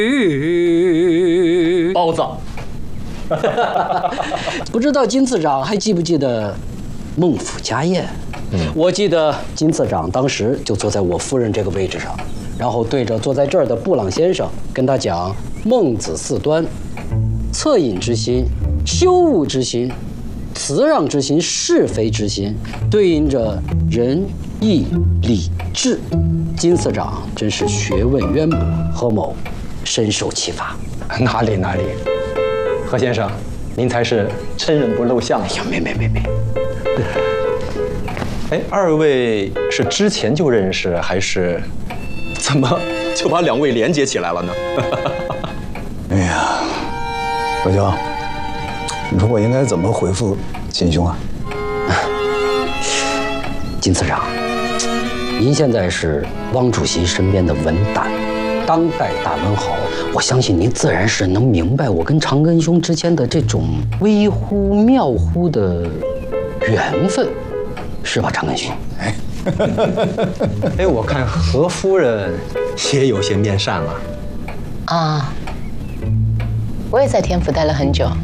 包子。 不知道金次长还记不记得孟府家宴？我记得金次长当时就坐在我夫人这个位置上，然后对着坐在这儿的布朗先生跟他讲孟子四端：恻隐之心、羞恶之心、辞让之心、是非之心，对应着仁义礼智。金次长真是学问渊博，何某深受启发。 哪里，何先生，您才是真人不露相。 哎呀，没。 哎，二位是之前就认识，还是怎么就把两位连接起来了呢？ 哎呀，老焦，你说我应该怎么回复秦兄啊？ 金次长，您现在是汪主席身边的文胆，当代大文豪，我相信您自然是能明白我跟长庚兄之间的这种微乎妙乎的缘分，是吧，长庚兄？ 哎，我看何夫人也有些面善了。 啊，我也在天府待了很久。